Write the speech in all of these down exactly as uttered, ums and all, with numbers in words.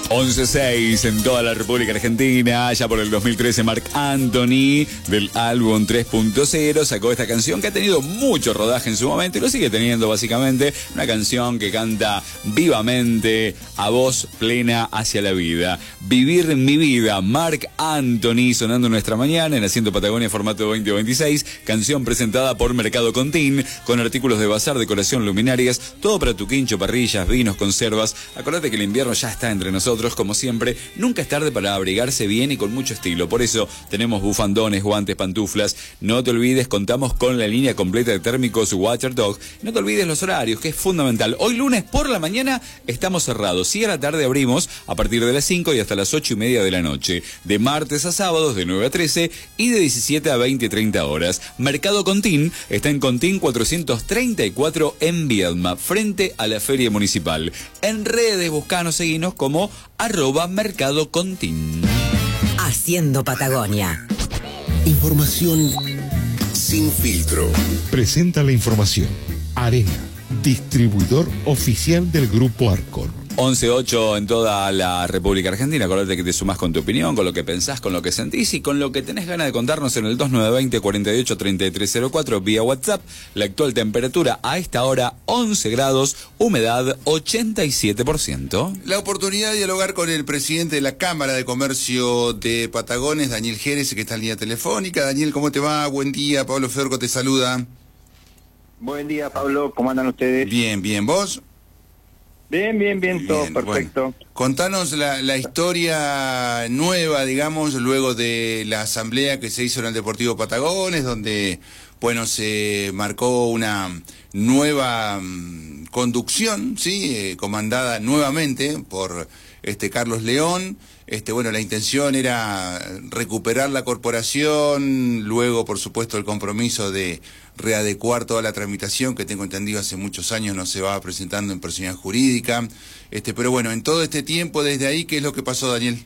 once seis en toda la República Argentina. Ya por el dos mil trece, Marc Anthony, del álbum tres punto cero, sacó esta canción que ha tenido mucho rodaje en su momento y lo sigue teniendo básicamente. Una canción que canta vivamente, a voz plena hacia la vida. Vivir mi vida, Marc Anthony, sonando nuestra mañana en Haciendo Patagonia formato veinte veintiséis. Canción presentada por Mercado Contín, con artículos de bazar, decoración, luminarias, todo para tu quincho, parrillas, vinos, conservas. Acordate que el invierno ya está entre nosotros, como siempre. Nunca es tarde para abrigarse bien y con mucho estilo. Por eso tenemos bufandones, guantes, pantuflas. No te olvides, contamos con la línea completa de térmicos Waterdog. No te olvides los horarios, que es fundamental. Hoy lunes por la mañana estamos cerrados. Y a la tarde abrimos a partir de las cinco y hasta las ocho y media de la noche. De martes a sábados de nueve a trece y de diecisiete a veinte, treinta horas. Mercado Contín está en Contín cuatrocientos treinta y cuatro en Viedma, frente a la Feria Municipal. En redes, buscanos, seguinos como arroba Mercado Contín. Haciendo Patagonia. Información sin filtro. Presenta la información Arena, distribuidor oficial del Grupo Arcor. once ocho en toda la República Argentina. Acordate que te sumás con tu opinión, con lo que pensás, con lo que sentís y con lo que tenés ganas de contarnos en el dos nueve dos cero, cuarenta y ocho, treinta y tres cero cuatro vía WhatsApp. La actual temperatura a esta hora once grados, humedad ochenta y siete por ciento. La oportunidad de dialogar con el presidente de la Cámara de Comercio de Patagones, Daniel Jerez, que está en línea telefónica. Daniel, ¿cómo te va? Buen día. Pablo Fedorco te saluda. Buen día, Pablo. ¿Cómo andan ustedes? Bien, bien. ¿Vos? Bien, bien, bien, todo perfecto. Bueno, contanos la, la historia nueva, digamos, luego de la asamblea que se hizo en el Deportivo Patagones, donde, bueno, se marcó una nueva um, conducción, ¿sí? Eh, comandada nuevamente por este Carlos León. Este, bueno, la intención era recuperar la corporación, luego, por supuesto, el compromiso de readecuar toda la tramitación, que tengo entendido hace muchos años no se va presentando en personalidad jurídica. Este, pero bueno, en todo este tiempo, desde ahí, ¿qué es lo que pasó, Daniel?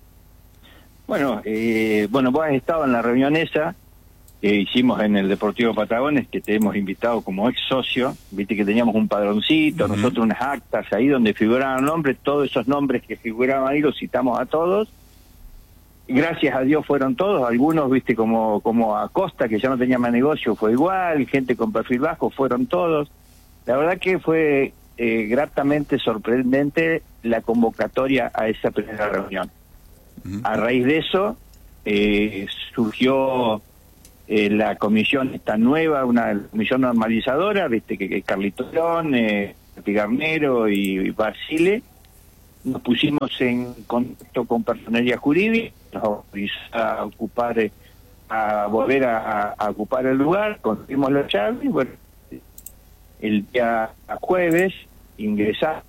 Bueno, eh, bueno, vos has estado en la reunión esa que hicimos en el Deportivo Patagones, que te hemos invitado como ex socio. Viste que teníamos un padroncito, uh-huh. nosotros unas actas ahí donde figuraban nombres, todos esos nombres que figuraban ahí los citamos a todos. Gracias a Dios fueron todos, algunos, viste, como como Acosta, que ya no tenía más negocio, fue igual, gente con perfil bajo, fueron todos. La verdad que fue eh, gratamente sorprendente la convocatoria a esa primera reunión. Uh-huh. A raíz de eso eh, surgió eh, la comisión esta nueva, una comisión normalizadora, viste, que, que Carlito León, eh, Pigarnero y, y Basile. Nos pusimos en contacto con personería jurídica, nos autorizó a ocupar, a volver a, a ocupar el lugar, conseguimos la llave y bueno, el día jueves ingresar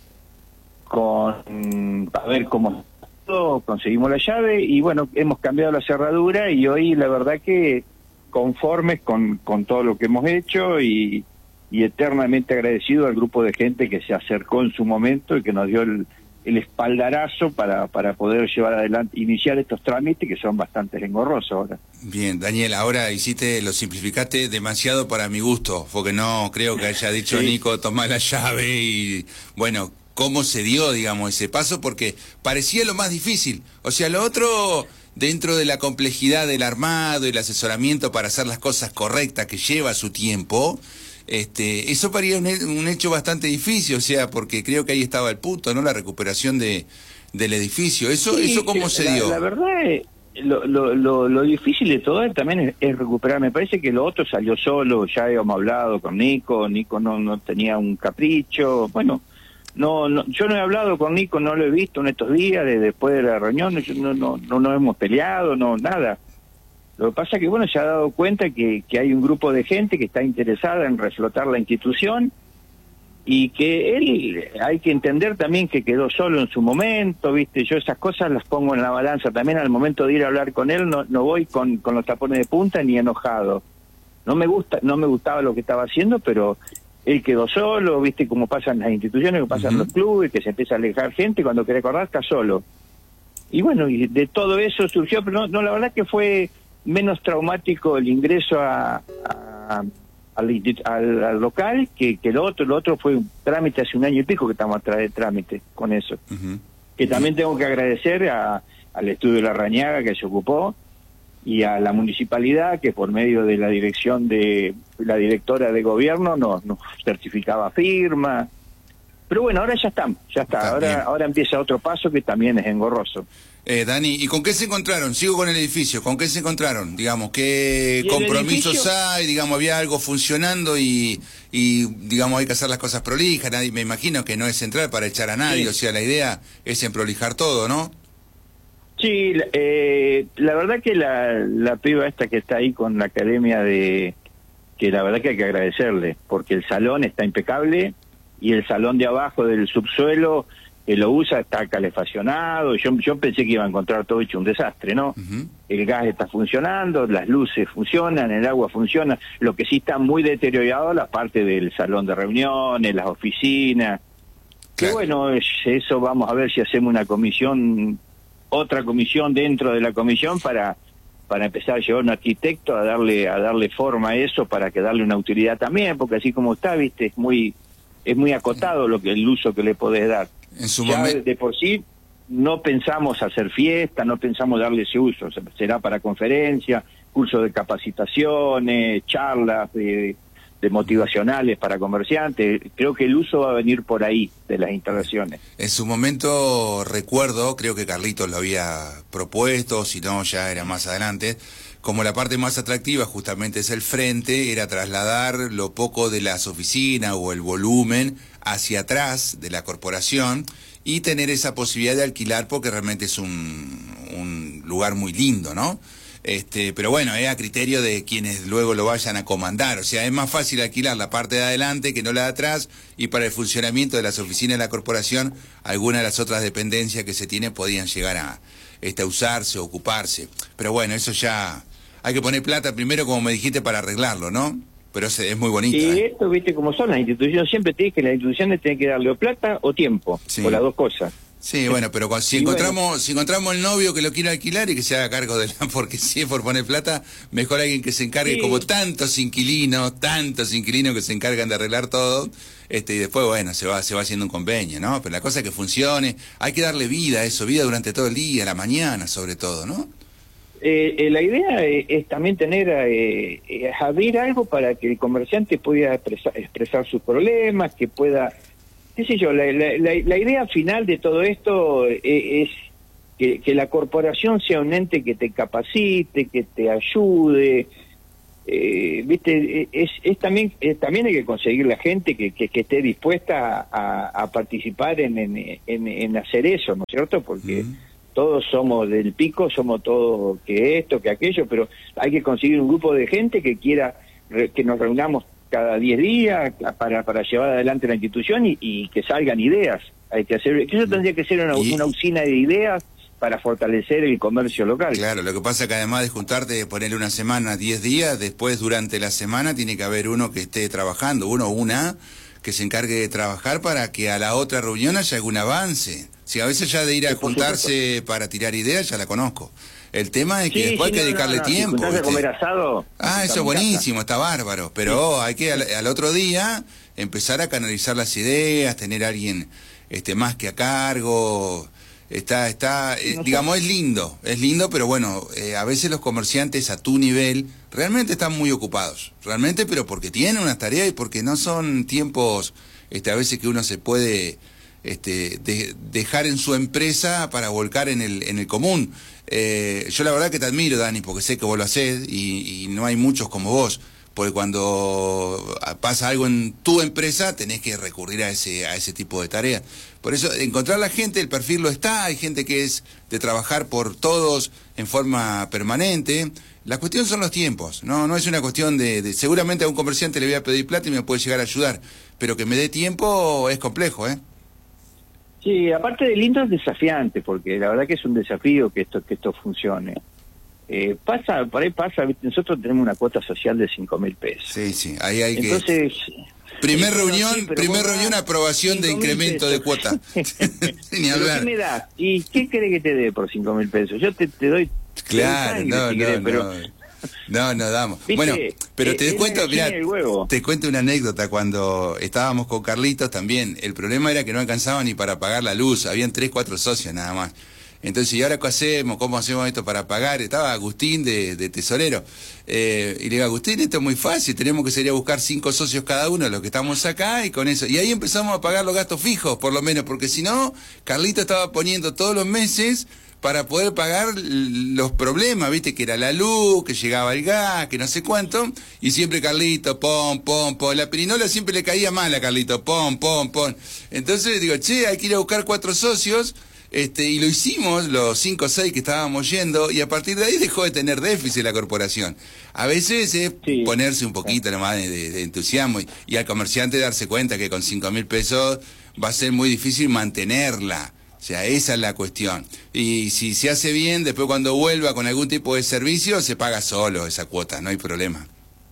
con a ver cómo todo, conseguimos la llave y bueno, hemos cambiado la cerradura y hoy la verdad que conformes con, con todo lo que hemos hecho y, y eternamente agradecido al grupo de gente que se acercó en su momento y que nos dio el el espaldarazo para, para poder llevar adelante, iniciar estos trámites que son bastante engorrosos ahora. Bien, Daniel, ahora hiciste, lo simplificaste demasiado para mi gusto, porque no creo que haya dicho sí. Nico, toma la llave y, bueno, cómo se dio, digamos, ese paso, porque parecía lo más difícil. O sea, lo otro, dentro de la complejidad del armado y el asesoramiento para hacer las cosas correctas, que lleva su tiempo, Este, eso parecía un, un hecho bastante difícil, o sea, porque creo que ahí estaba el punto, ¿no? La recuperación de del edificio. ¿Eso sí, eso cómo se la, dio? La verdad, es, lo, lo, lo, lo difícil de todo también es, es recuperar. Me parece que lo otro salió solo, ya habíamos hablado con Nico, Nico no, no tenía un capricho. Bueno, no, no yo no he hablado con Nico, no lo he visto en estos días, de, después de la reunión, no, no, no nos hemos peleado, no nada. Lo que pasa es que, bueno, se ha dado cuenta que, que hay un grupo de gente que está interesada en reflotar la institución y que él, hay que entender también que quedó solo en su momento, ¿viste? Yo esas cosas las pongo en la balanza. También al momento de ir a hablar con él no, no voy con, con los tapones de punta ni enojado. No me gusta, no me gustaba lo que estaba haciendo, pero él quedó solo, ¿viste? Como pasan las instituciones, como pasan uh-huh. los clubes, que se empieza a alejar gente y cuando quiere acordar está solo. Y bueno, y de todo eso surgió, pero no, no la verdad que fue menos traumático el ingreso a, a, al, al, al local que, que lo otro. Lo otro fue un trámite hace un año y pico que estamos atrás de trámite con eso. Uh-huh. que también tengo que agradecer a, al Estudio Larrañaga que se ocupó, y a la municipalidad que por medio de la dirección de la directora de gobierno nos, nos certificaba firma. Pero bueno, ahora ya estamos, ya está, Está ahora bien. ahora empieza otro paso que también es engorroso. Eh, Dani, ¿y con qué se encontraron? Sigo con el edificio, ¿con qué se encontraron? Digamos, ¿qué ¿Y el compromisos edificio? hay? Digamos, ¿había algo funcionando y, y, digamos, hay que hacer las cosas prolijas? Nadie, me imagino que no es entrar para echar a nadie, Sí. o sea, la idea es en prolijar todo, ¿no? Sí, la- eh, la verdad que la, la piba esta que está ahí con la academia de... que la verdad que hay que agradecerle, porque el salón está impecable y el salón de abajo del subsuelo que lo usa está calefaccionado. Yo, yo pensé que iba a encontrar todo hecho un desastre, ¿no? Ujú. El gas está funcionando, las luces funcionan, el agua funciona. Lo que sí está muy deteriorado la parte del salón de reuniones, las oficinas. Que Claro. bueno, es- eso vamos a ver si hacemos una comisión, otra comisión dentro de la comisión para para empezar a llevar un arquitecto a darle a darle forma a eso, para que darle una utilidad también, porque así como está, viste, es muy es muy acotado lo que el uso que le podés dar. En su Ya momento... de por sí no pensamos hacer fiesta, no pensamos darle ese uso, o sea, será para conferencias, cursos de capacitaciones, charlas de, de motivacionales para comerciantes. Creo que el uso va a venir por ahí de las instalaciones. En su momento recuerdo, creo que Carlitos lo había propuesto, si no ya era más adelante, como la parte más atractiva justamente es el frente, era trasladar lo poco de las oficinas o el volumen hacia atrás de la corporación y tener esa posibilidad de alquilar porque realmente es un, un lugar muy lindo, ¿no? Este, pero bueno, es a criterio de quienes luego lo vayan a comandar. O sea, es más fácil alquilar la parte de adelante que no la de atrás, y para el funcionamiento de las oficinas de la corporación, algunas de las otras dependencias que se tienen podían llegar a, este, a usarse o ocuparse. Pero bueno, eso ya hay que poner plata primero, como me dijiste, para arreglarlo, ¿no? Pero es, es muy bonito. Y ¿eh? esto, viste, como son las instituciones, siempre te dije que las instituciones tienen que darle o plata o tiempo, Sí. o las dos cosas. Sí, bueno, pero cuando- si Y encontramos bueno. si encontramos el novio que lo quiere alquilar y que se haga cargo de la, porque si es por poner plata, mejor alguien que se encargue, Sí. como tantos inquilinos, tantos inquilinos que se encargan de arreglar todo, este y después, bueno, se va se va haciendo un convenio, ¿no? Pero la cosa es que funcione, hay que darle vida a eso, vida durante todo el día, la mañana sobre todo, ¿no? Eh, eh, la idea eh, es también tener, eh, eh, abrir algo para que el comerciante pueda expresar, expresar sus problemas, que pueda, qué sé yo, la, la, la, la idea final de todo esto eh, es que, que la corporación sea un ente que te capacite, que te ayude, eh, viste, es, es también es, también hay que conseguir la gente que, que, que esté dispuesta a, a participar en, en, en, en hacer eso, ¿no es cierto? Porque Ujú. todos somos del pico, somos todos que esto, que aquello, pero hay que conseguir un grupo de gente que quiera re- que nos reunamos cada diez días para, para llevar adelante la institución y, y que salgan ideas. Hay que hacer, que eso tendría que ser una, Y- una usina de ideas para fortalecer el comercio local. Claro, lo que pasa es que además de juntarte, ponerle una semana, diez días, después durante la semana tiene que haber uno que esté trabajando, uno o una que se encargue de trabajar para que a la otra reunión haya algún avance. Si a veces ya de ir a Sí, por juntarse para tirar ideas, ya la conozco. El tema es que Sí, después sí, hay que no, no, dedicarle no, si tiempo. juntás a ¿viste? comer asado, Ah, eso está es en casa. buenísimo, está bárbaro, pero hay que al, al otro día empezar a canalizar las ideas, tener a alguien este más que a cargo. Está, está, eh, No sé. digamos, es lindo, es lindo, pero bueno, eh, a veces los comerciantes a tu nivel realmente están muy ocupados, realmente, pero porque tienen unas tareas y porque no son tiempos, este, a veces que uno se puede este, de- dejar en su empresa para volcar en el, en el común. Eh, yo la verdad que te admiro, Dani, porque sé que vos lo hacés y, y no hay muchos como vos. Porque cuando pasa algo en tu empresa tenés que recurrir a ese a ese tipo de tareas. Por eso encontrar la gente, el perfil lo está, hay gente que es de trabajar por todos en forma permanente. La cuestión son los tiempos, no no es una cuestión de, de seguramente a un comerciante le voy a pedir plata y me puede llegar a ayudar, pero que me dé tiempo es complejo, ¿eh? Sí, aparte de lindo es desafiante, porque la verdad que es un desafío que esto que esto funcione. Eh, pasa, por ahí pasa, ¿viste? Nosotros tenemos una cuota social de cinco mil pesos. Sí, sí, ahí hay que... Entonces... Primer eh, reunión, sí, pero primer vos reunión, das aprobación de cinco mil incremento de pesos. cuota. Ni ¿Pero hablar. qué me das? ¿Y qué querés que te dé por cinco mil pesos? Yo te, te doy... te doy Claro, sangre, no, si no, querés, no. pero No, no damos. ¿Viste? Bueno, pero Eh, te es cuento, la gallina mirá, y el huevo. te cuento una anécdota. Cuando estábamos con Carlitos también, el problema era que no alcanzaba ni para pagar la luz, habían tres, cuatro socios nada más. Entonces, ¿y ahora qué hacemos? ¿Cómo hacemos esto para pagar? Estaba Agustín de, de tesorero. Eh, y le digo, Agustín, esto es muy fácil, tenemos que salir a buscar cinco socios cada uno, los que estamos acá, y con eso. Y ahí empezamos a pagar los gastos fijos, por lo menos, porque si no, Carlito estaba poniendo todos los meses para poder pagar los problemas, ¿viste? Que era la luz, que llegaba el gas, que no sé cuánto, y siempre Carlito, pom, pom, pom. La pirinola siempre le caía mal a Carlito, pom, pom, pom. Entonces digo, che, hay que ir a buscar cuatro socios. Este, y lo hicimos, los cinco o seis que estábamos yendo, y a partir de ahí dejó de tener déficit la corporación. A veces es Sí. ponerse un poquito nomás de, de, de entusiasmo y, y al comerciante darse cuenta que con cinco mil pesos va a ser muy difícil mantenerla. O sea, esa es la cuestión. Y si se hace bien, después cuando vuelva con algún tipo de servicio, se paga solo esa cuota, no hay problema.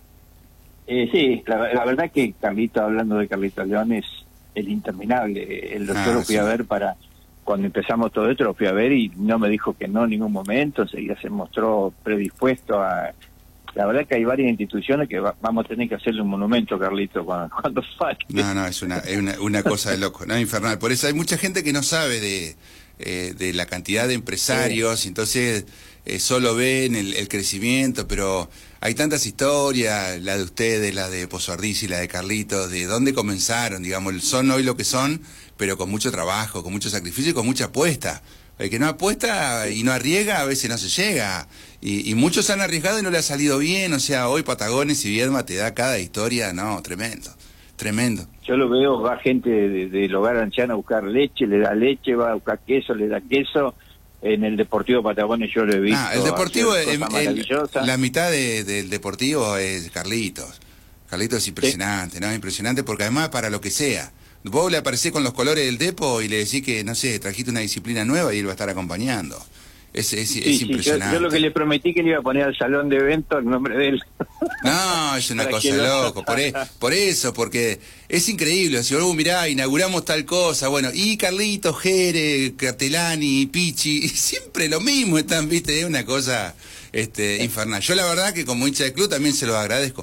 Eh, sí, la, la verdad que Carlito, hablando de Carlito León, es el interminable. El doctor Ah, lo fui sí. a ver para... Cuando empezamos todo esto, lo fui a ver y no me dijo que no en ningún momento, enseguida se mostró predispuesto a... La verdad que hay varias instituciones que va- vamos a tener que hacerle un monumento a Carlito cuando, cuando falte. No, no, es una, es una, una cosa de loco, no, infernal. Por eso hay mucha gente que no sabe de, eh, de la cantidad de empresarios, entonces eh, solo ven el, el crecimiento, pero hay tantas historias, la de ustedes, la de Pozo Ardís y la de Carlitos, de dónde comenzaron, digamos, son hoy lo que son, pero con mucho trabajo, con mucho sacrificio y con mucha apuesta. El que no apuesta y no arriesga, a veces no se llega. Y, y muchos han arriesgado y no le ha salido bien. O sea, hoy Patagones y Viedma te da cada historia, no, tremendo, tremendo. Yo lo veo, va gente de- del hogar anciano a buscar leche, le da leche, va a buscar queso, le da queso. En el Deportivo Patagones yo lo he visto. Ah, el Deportivo, hacer em, cosas el- maravillosas. la mitad de- del Deportivo es Carlitos. Carlitos es impresionante, ¿no? Impresionante porque además para lo que sea. Vos le aparecés con los colores del Depo y le decís que, no sé, trajiste una disciplina nueva y él va a estar acompañando. Es, es, Sí, es sí, yo, impresionante. yo lo que le prometí que le iba a poner al salón de eventos el nombre de él. No, es una Para cosa que de lo- loco, por, e- por eso, porque es increíble. Si vos mirá, inauguramos tal cosa, bueno, y Carlitos, Jere, Cartelani, Pichi, y siempre lo mismo están, viste, es una cosa este, infernal. Yo la verdad que como hincha de club también se lo agradezco,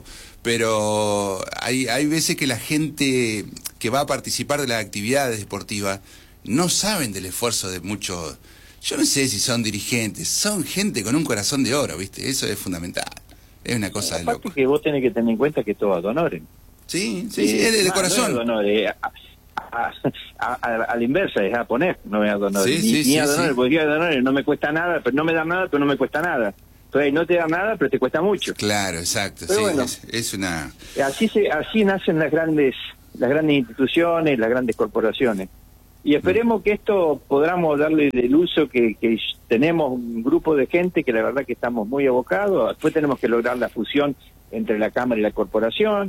pero hay, hay veces que la gente que va a participar de las actividades deportivas no saben del esfuerzo de muchos. Yo no sé si son dirigentes, son gente con un corazón de oro, viste, eso es fundamental. Es una cosa de Aparte loco. que vos tenés que tener en cuenta que todo ad honorem. Sí, sí, sí, Eh, es de, de no, corazón. No es ad honorem, a, a, a, a- a la inversa, es a poner, no es ad honorem. Sí, ni, sí, ni sí, ad honorem, sí. porque ad honorem no me cuesta nada, pero no me da nada, pero no me cuesta nada. Entonces no te da nada, pero te cuesta mucho. Claro, exacto, Pero sí, bueno. es, es una... Así se, así nacen las grandes, las grandes instituciones, las grandes corporaciones. Y esperemos que esto podamos darle el uso que, que tenemos un grupo de gente que la verdad que estamos muy abocados. Después tenemos que lograr la fusión entre la Cámara y la corporación.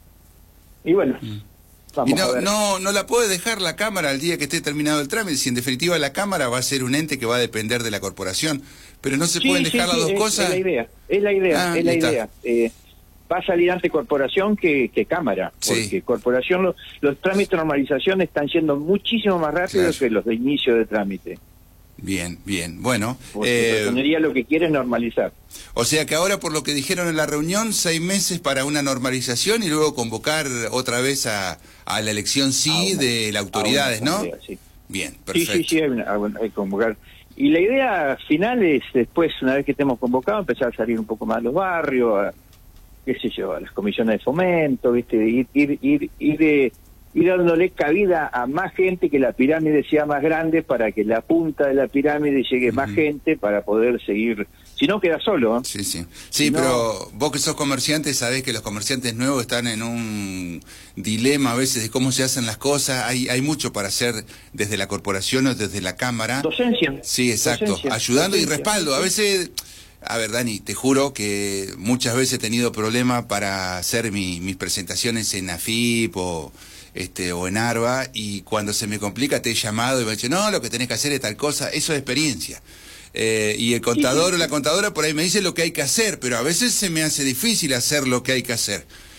Y bueno, vamos Y no, a ver. no, no la puede dejar la Cámara al día que esté terminado el trámite, si en definitiva la Cámara va a ser un ente que va a depender de la corporación, pero no se Sí, pueden sí, dejar sí, las dos es, cosas. Es la idea, es la idea, Ah, es la ahí está. idea. Eh, va a salir antes corporación que, que Cámara, Sí. porque corporación, lo- los trámites de normalización están yendo muchísimo más rápido Claro. que los de inicio de trámite. Bien, bien, bueno. Porque eh, Personería lo que quiere es normalizar. o sea que ahora por lo que dijeron en la reunión, seis meses para una normalización y luego convocar otra vez a, a la elección sí A una- de las autoridades, a una ¿no? asamblea, sí. Bien, Sí, perfecto. sí, sí, hay, una- hay que convocar. Y la idea final es después, una vez que estemos convocados, empezar a salir un poco más a los barrios, a, qué sé yo, a las comisiones de fomento, ¿viste? Ir, ir, ir, ir, eh, ir dándole cabida a más gente, que la pirámide sea más grande, para que la punta de la pirámide llegue más gente para poder seguir. Si no, queda solo. ¿eh? Sí, sí. Sí, Si no- pero vos que sos comerciante sabés que los comerciantes nuevos están en un dilema a veces de cómo se hacen las cosas. Hay hay mucho para hacer desde la corporación o desde la Cámara. Docencia. Sí, exacto. Docencia, Ayudando y docencia. respaldo. A veces, a ver, Dani, te juro que muchas veces he tenido problemas para hacer mi- mis presentaciones en AFIP o, este, o en ARBA, y cuando se me complica te he llamado y me he dicho, no, lo que tenés que hacer es tal cosa. Eso es experiencia. Eh, y el contador o la contadora por ahí me dice lo que hay que hacer, pero a veces se me hace difícil hacer lo que hay que hacer.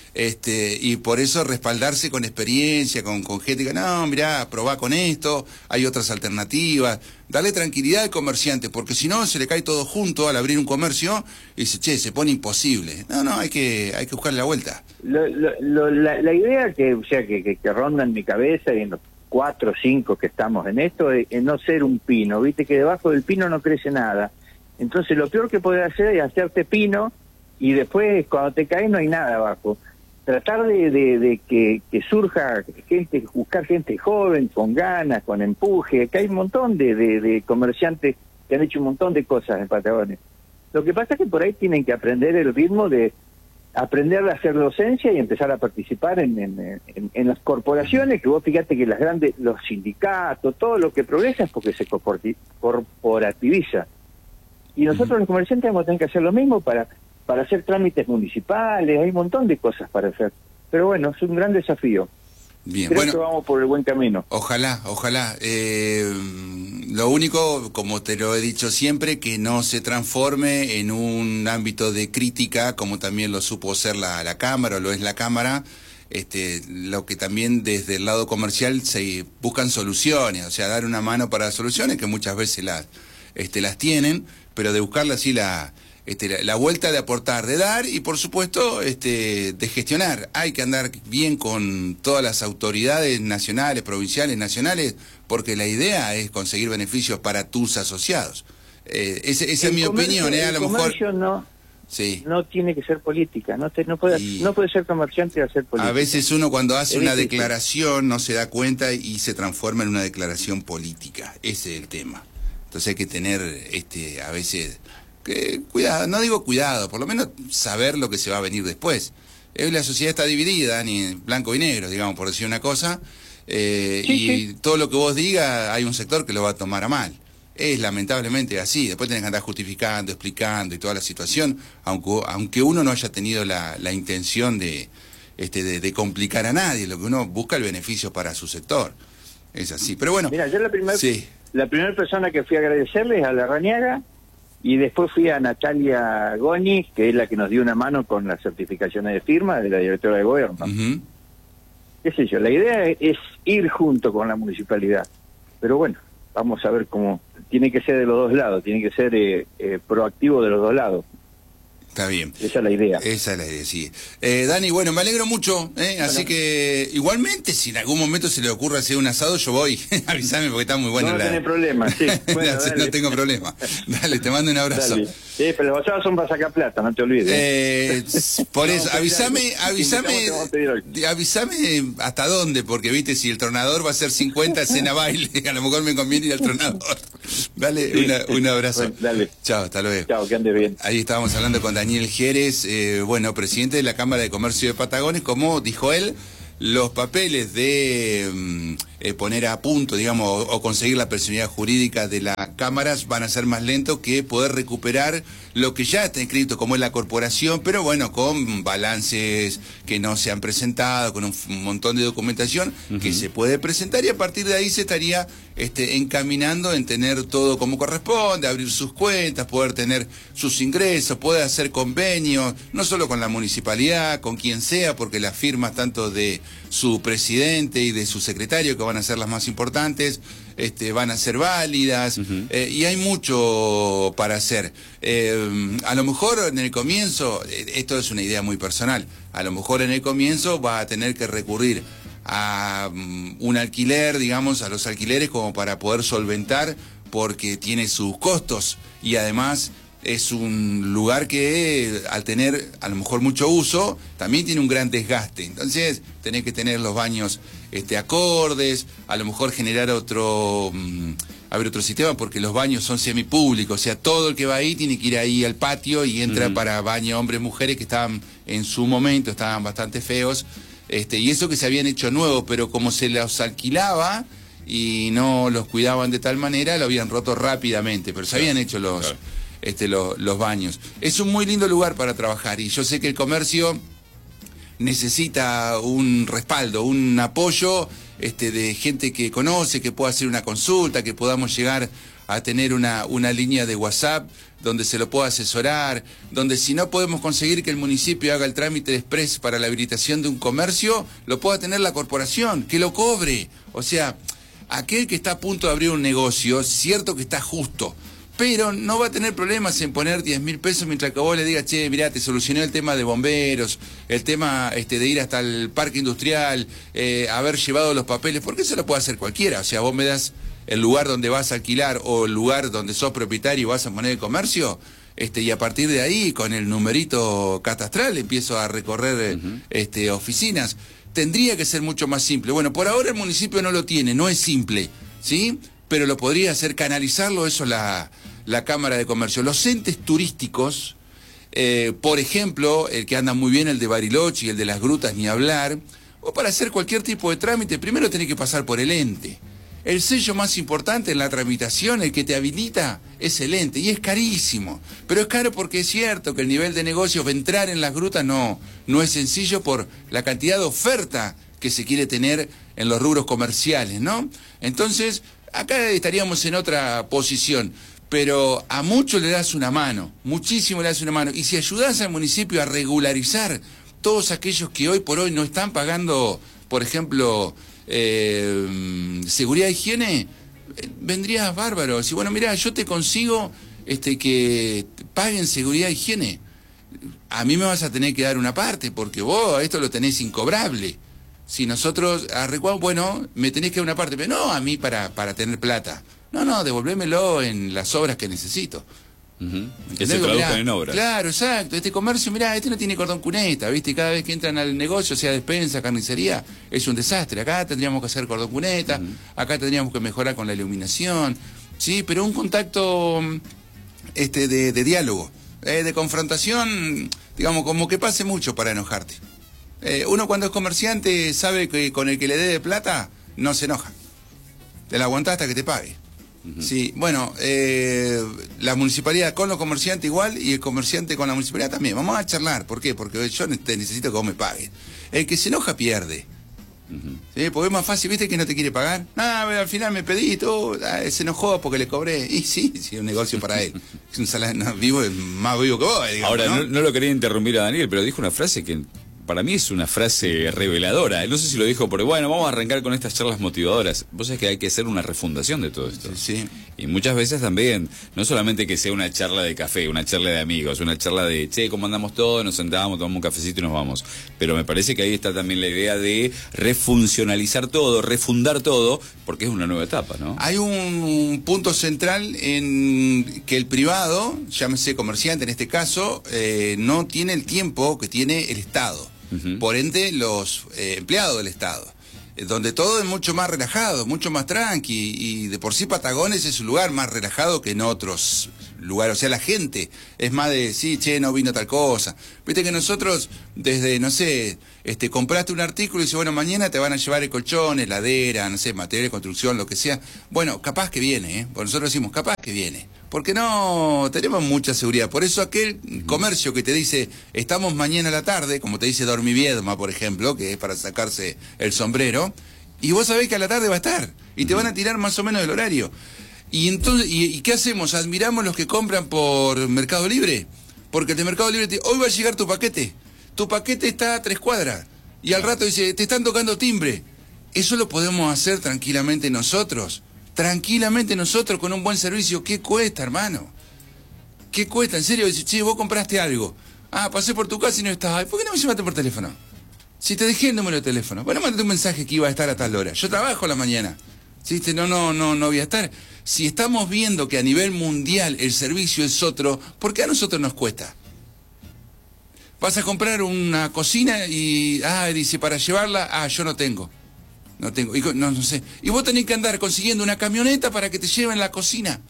Este, y por eso respaldarse con experiencia, con, con gente que, no, mirá, probá con esto, hay otras alternativas. Darle tranquilidad al comerciante, porque si no se le cae todo junto al abrir un comercio y dice, che, se pone imposible. No, no, hay que, hay que buscarle la vuelta. Lo, lo, lo, la, la idea que, o sea, que, que, que ronda en mi cabeza y en los cuatro o cinco que estamos en esto es, es no ser un pino. Viste que debajo del pino no crece nada. Entonces lo peor que podés hacer es hacerte pino y después cuando te caes no hay nada abajo. Tratar de, de, de que, que surja gente, buscar gente joven, con ganas, con empuje, que hay un montón de, de, de comerciantes que han hecho un montón de cosas en Patagonia. Lo que pasa es que por ahí tienen que aprender el ritmo de aprender a hacer docencia y empezar a participar en, en, en, en las corporaciones, que vos fíjate que las grandes, los sindicatos, todo lo que progresa es porque se corporativiza. Y nosotros los comerciantes vamos a tener que hacer lo mismo para... para hacer trámites municipales, hay un montón de cosas para hacer. Pero bueno, es un gran desafío. Bien, Creo bueno, que vamos por el buen camino. Ojalá, ojalá. Eh, lo único, como te lo he dicho siempre, que no se transforme en un ámbito de crítica, como también lo supo ser la, la Cámara, o lo es la Cámara, este, lo que también desde el lado comercial se buscan soluciones, o sea, dar una mano para soluciones, que muchas veces las, este, las tienen, pero de buscarle así la... Este, la, la vuelta de aportar, de dar y por supuesto este, de gestionar. Hay que andar bien con todas las autoridades nacionales, provinciales, nacionales, porque la idea es conseguir beneficios para tus asociados. Eh, ese, esa es mi opinión, ¿eh? A lo mejor... No, sí. no tiene que ser política, no, te, no, puede, y no puede ser comerciante y hacer política. A veces uno cuando hace es una difícil. declaración no se da cuenta y se transforma en una declaración política. Ese es el tema. Entonces hay que tener este, a veces... Que, cuidado, no digo cuidado, por lo menos saber lo que se va a venir después. Eh, la sociedad está dividida, ni en blanco y negro, digamos, por decir una cosa, eh, sí, y sí. todo lo que vos digas, hay un sector que lo va a tomar a mal. Es lamentablemente así, después tenés que andar justificando, explicando y toda la situación, aunque, aunque uno no haya tenido la, la intención de, este, de, de complicar a nadie, lo que uno busca el beneficio para su sector. Es así, pero bueno. Mira, yo la primera sí. la primera persona que fui a agradecerle es a Larrañaga. Y después fui a Natalia Goni, que es la que nos dio una mano con las certificaciones de firma de la directora de gobierno. Uh-huh. ¿Qué sé yo? La idea es ir junto con la municipalidad. Pero bueno, vamos a ver cómo... Tiene que ser de los dos lados, tiene que ser eh, eh, proactivo de los dos lados. Está bien. Esa es la idea. Esa es la idea, sí. Eh, Dani, bueno, me alegro mucho, ¿eh? Bueno. Así que igualmente, si en algún momento se le ocurre hacer un asado, yo voy. Avísame porque está muy bueno. No, la... no tenés problema, sí. Bueno, no, no tengo problema. Dale, te mando un abrazo. Dale. Sí, pero los asados son para sacar plata, no te olvides. Eh, por eso, no, avísame, avísame, avísame hasta dónde, porque viste, si el tronador va a ser cincuenta, cena baile, a lo mejor me conviene ir al tronador. Dale, sí, una, sí. un abrazo. Bueno, dale. Chao, hasta luego. Chao, que andes bien. Ahí estábamos hablando con Daniel Jerez, eh, bueno, presidente de la Cámara de Comercio de Patagones, como dijo él, los papeles de mm, eh, poner a punto, digamos, o, o conseguir la personalidad jurídica de las cámaras van a ser más lentos que poder recuperar lo que ya está inscrito como es la corporación, pero bueno, con balances que no se han presentado, con un, un montón de documentación uh-huh. que se puede presentar y a partir de ahí se estaría este, encaminando en tener todo como corresponde, abrir sus cuentas, poder tener sus ingresos, poder hacer convenios, no solo con la municipalidad, con quien sea, porque las firmas tanto de su presidente y de su secretario, que van a ser las más importantes, este, van a ser válidas, uh-huh. eh, y hay mucho para hacer. Eh, a lo mejor en el comienzo, esto es una idea muy personal, a lo mejor en el comienzo va a tener que recurrir a um, un alquiler, digamos, a los alquileres como para poder solventar, porque tiene sus costos y además es un lugar que al tener a lo mejor mucho uso también tiene un gran desgaste, entonces tenés que tener los baños este, acordes, a lo mejor generar otro um, abrir otro sistema porque los baños son semipúblicos, o sea, todo el que va ahí tiene que ir ahí al patio y entra uh-huh. para baño hombres, mujeres, que estaban en su momento, estaban bastante feos, este, y eso que se habían hecho nuevos, pero como se los alquilaba y no los cuidaban de tal manera, lo habían roto rápidamente, pero se habían hecho los... Claro. Este, lo, los baños. Es un muy lindo lugar para trabajar y yo sé que el comercio necesita un respaldo, un apoyo este, de gente que conoce, que pueda hacer una consulta, que podamos llegar a tener una, una línea de WhatsApp donde se lo pueda asesorar, donde si no podemos conseguir que el municipio haga el trámite de express para la habilitación de un comercio, lo pueda tener la corporación, que lo cobre. O sea, aquel que está a punto de abrir un negocio, cierto que está justo, pero no va a tener problemas en poner diez mil pesos mientras que vos le digas, che, mirá, te solucioné el tema de bomberos, el tema este, de ir hasta el parque industrial, eh, haber llevado los papeles, porque eso lo puede hacer cualquiera. O sea, vos me das el lugar donde vas a alquilar o el lugar donde sos propietario y vas a poner el comercio, este, y a partir de ahí, con el numerito catastral, empiezo a recorrer uh-huh. este, oficinas. Tendría que ser mucho más simple. Bueno, por ahora el municipio no lo tiene, no es simple, ¿sí? Pero lo podría hacer, canalizarlo eso la, la Cámara de Comercio. Los entes turísticos, eh, por ejemplo, el que anda muy bien, el de Bariloche y el de las grutas, ni hablar, o para hacer cualquier tipo de trámite, primero tenés que pasar por el ente. El sello más importante en la tramitación, el que te habilita, es el ente, y es carísimo. Pero es caro porque es cierto que el nivel de negocio, entrar en las grutas no, no es sencillo por la cantidad de oferta que se quiere tener en los rubros comerciales, ¿no? Entonces, acá estaríamos en otra posición, pero a mucho le das una mano, muchísimo le das una mano. Y si ayudás al municipio a regularizar todos aquellos que hoy por hoy no están pagando, por ejemplo, eh, seguridad e higiene, eh, vendrías bárbaro. Si bueno, mirá, yo te consigo este, que paguen seguridad e higiene. A mí me vas a tener que dar una parte, porque vos esto lo tenés incobrable. Si nosotros arreglamos, bueno, me tenés que dar una parte, pero no a mí para, para tener plata. No, no, devolvémelo en las obras que necesito. Uh-huh. Que se traduzcan en obras. Claro, exacto. Este comercio, mirá, este no tiene cordón cuneta, ¿viste? Cada vez que entran al negocio, sea despensa, carnicería, es un desastre. Acá tendríamos que hacer cordón cuneta, uh-huh. acá tendríamos que mejorar con la iluminación, ¿sí? Pero un contacto este, de, de diálogo, eh, de confrontación, digamos, como que pase mucho para enojarte. Eh, uno cuando es comerciante sabe que con el que le debe plata no se enoja. Te la aguantás hasta que te pague. Uh-huh. Sí, bueno, eh, la municipalidad con los comerciantes igual y el comerciante con la municipalidad también. Vamos a charlar. ¿Por qué? Porque yo necesito que vos me pagues. El que se enoja pierde. Uh-huh. ¿Sí? Porque es más fácil, ¿viste? Que no te quiere pagar. Ah, al final me pedí, todo, ah, se enojó porque le cobré. Y sí, sí, un negocio para él. Es un salario no, vivo, más vivo que vos, digamos, Ahora, ¿no? No, no lo quería interrumpir a Daniel, pero dijo una frase que para mí es una frase reveladora. No sé si lo dijo, pero bueno, vamos a arrancar con estas charlas motivadoras. Vos sabés que hay que hacer una refundación de todo esto. Sí, sí. Y muchas veces también, no solamente que sea una charla de café, una charla de amigos, una charla de, che, ¿cómo andamos todos? Nos sentamos, tomamos un cafecito y nos vamos. Pero me parece que ahí está también la idea de refuncionalizar todo, refundar todo, porque es una nueva etapa, ¿no? Hay un punto central en que el privado, llámese comerciante en este caso, eh, no tiene el tiempo que tiene el Estado. Uh-huh. Por ende, los eh, empleados del Estado, eh, donde todo es mucho más relajado, mucho más tranqui, y de por sí Patagones es un lugar más relajado que en otros lugares. O sea, la gente es más de, sí, che, no vino tal cosa. Viste que nosotros, desde, no sé, este, compraste un artículo y dices, bueno, mañana te van a llevar el colchón, heladera, no sé, material de construcción, lo que sea. Bueno, capaz que viene, ¿eh? Porque nosotros decimos, capaz que viene. Porque no tenemos mucha seguridad. Por eso aquel uh-huh. comercio que te dice, estamos mañana a la tarde, como te dice Dormiviedma, por ejemplo, que es para sacarse el sombrero, y vos sabés que a la tarde va a estar, y uh-huh. te van a tirar más o menos el horario. Y entonces, ¿y, y qué hacemos? ¿Admiramos los que compran por Mercado Libre? Porque el de Mercado Libre te, hoy va a llegar tu paquete. Tu paquete está a tres cuadras. Y al rato dice, te están tocando timbre. Eso lo podemos hacer tranquilamente nosotros. Tranquilamente nosotros con un buen servicio. ¿Qué cuesta, hermano? ¿Qué cuesta? En serio, dice, che, vos compraste algo. Ah, pasé por tu casa y no estabas. ¿Por qué no me llamaste por teléfono? Si te dejé el número de teléfono. Bueno, mandate un mensaje que iba a estar a tal hora. Yo trabajo a la mañana. ¿Sí? No, no, no, no voy a estar. Si estamos viendo que a nivel mundial el servicio es otro, ¿por qué a nosotros nos cuesta? Vas a comprar una cocina y, ah, dice, para llevarla, ah, yo no tengo. No tengo, y, no, no sé. Y vos tenés que andar consiguiendo una camioneta para que te lleven la cocina.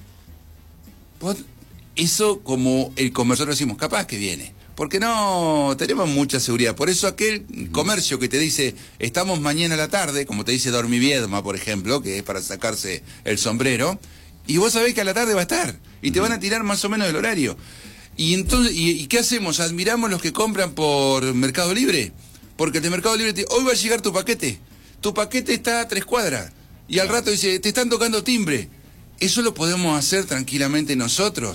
Vos, eso como el comercio decimos, capaz que viene. Porque no tenemos mucha seguridad. Por eso aquel uh-huh. comercio que te dice, estamos mañana a la tarde, como te dice Dormiviedma, por ejemplo, que es para sacarse el sombrero, y vos sabés que a la tarde va a estar, y uh-huh. te van a tirar más o menos el horario. Y entonces, ¿y, y qué hacemos? ¿Admiramos los que compran por Mercado Libre? Porque el de Mercado Libre te, hoy va a llegar tu paquete. tu paquete está a tres cuadras. Y al rato dice, te están tocando timbre. Eso lo podemos hacer tranquilamente nosotros.